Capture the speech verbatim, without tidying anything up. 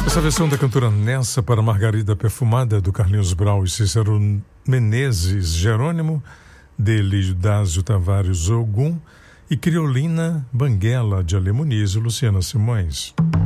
Essa versão da cantora Nessa para Margarida Perfumada, do Carlinhos Brau e Cícero Menezes Jerônimo, dele Dásio Tavares Ogum e Criolina Banguela de Ale Muniz e Luciana Simões.